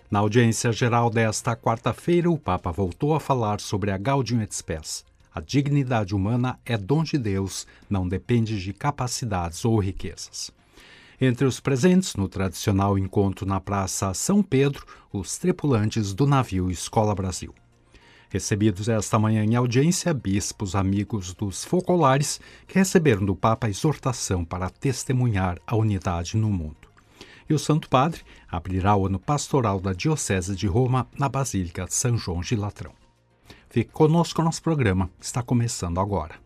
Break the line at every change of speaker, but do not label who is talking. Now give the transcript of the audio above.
Na audiência geral desta quarta-feira, o Papa voltou a falar sobre a Gaudium et Spes. A dignidade humana é dom de Deus, não depende de capacidades ou riquezas. Entre os presentes no tradicional encontro na Praça São Pedro, os tripulantes do navio Escola Brasil. Recebidos esta manhã em audiência, bispos amigos dos focolares que receberam do Papa a exortação para testemunhar a unidade no mundo. E o Santo Padre abrirá o ano pastoral da Diocese de Roma na Basílica de São João de Latrão. Fique conosco, nosso programa está começando agora.